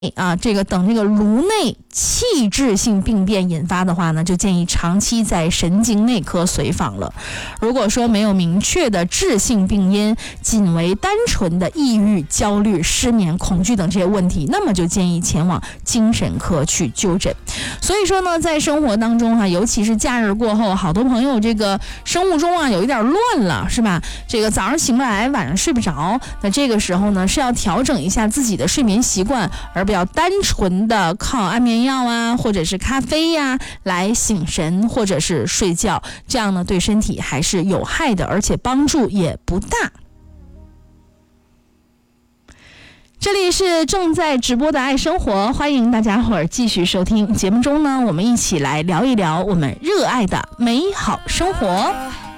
这个颅内器质性病变引发的话呢，就建议长期在神经内科随访了。如果说没有明确的致性病因，仅为单纯的抑郁、焦虑、失眠、恐惧等这些问题，那么就建议前往精神科去就诊。所以说呢，在生活当中尤其是假日过后，好多朋友这个生物钟有一点乱了，是吧？这个早上醒不来，晚上睡不着，那这个时候呢，是要调整一下自己的睡眠习惯，而不要单纯的靠安眠药或者是咖啡来醒神或者是睡觉，这样呢对身体还是有害的，而且帮助也不大。这里是正在直播的爱生活，欢迎大家伙儿继续收听节目中呢，我们一起来聊一聊我们热爱的美好生活。